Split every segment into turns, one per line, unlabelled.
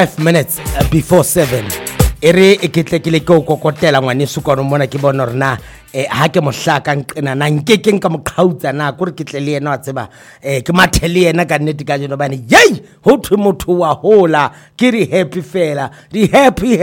5 minutes before 7 ere eketlekile ke o kokotela ngwaneso ka mona ke bona rena ha ke mohlaka nqena na nkekeng ka moqhautsa na gore ke tle le yena wa tseba ke mathele yena ka nnete ka jeno bane yey ho thwe motho wa hola ke re happy fela di happy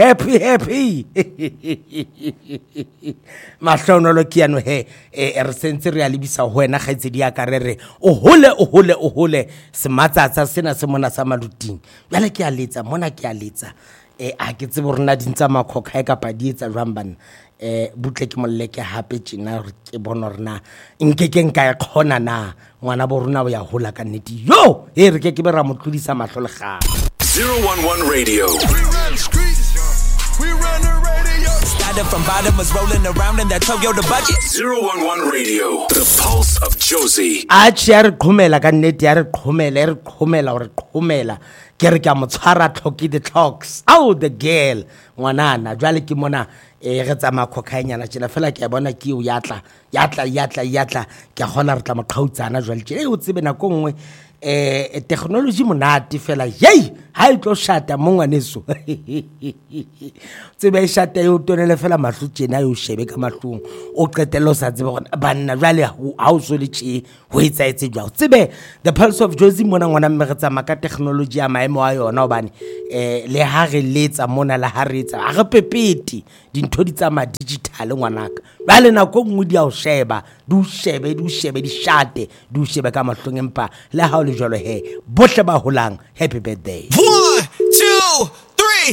mahlonolo ke yano he re sentse re a lebisa ho wena gaitsedi ya ka re o hole sematsatsa sena se mona sa maluting bjale ke a letsa mona ke a letsa a ke tsebe rena dintsa makhokha ka pa di etsa jwang bana butle ke molleke hape tjena re ke bona rena nkekeng ka khona na ngwana bo rena bo ya hola ka nnete yo re ke be ra motlodisa mahlo le ga
011 Radio.
We run the radio.
Started from bottom, was rolling around in that Toyota budget.
011 Radio. The Pulse of Josie.
a tshia re khomela ka nnete ya re khomela ke re ka motshwara tlhoki the clocks the girl ngwanana jwale ke mona re tsa makhokanyana tjena fela ke bona ke o yatla ke gona re tla moqhautsana jwale tjena o tsebe na ko ngwe technology monate fela ha e tlo shata mongwaneso tsebe shata yo tonele fela mahlo tjena yo shebe ka mahlong o qetelo sa tsebe gona banna jwale ha o so le tjhe ho etsaetse jwa tsebe the Pulse of Josie mona ngwana mme re tsa maka technology ya maemo a yona obane le ha re letsa mona la ha re etsa a re pepeti dintho di tsa ma digital ngwanaka bale na ko ngwe di a o sheba du shebe di shate du shebe ka mahlong empa le ha o le jolo he bohle ba holang happy birthday
1, 2